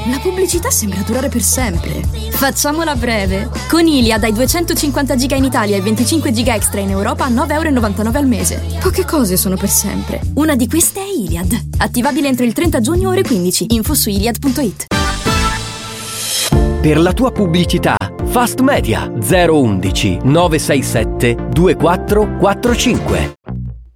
la pubblicità sembra durare per sempre. Facciamola breve. Con Iliad hai 250 giga in Italia e 25 giga extra in Europa a 9,99 € al mese. Poche cose sono per sempre. Una di queste è Iliad. Attivabile entro il 30 giugno ore 15. Info su iliad.it. Per la tua pubblicità, Fast Media 011 967 2445.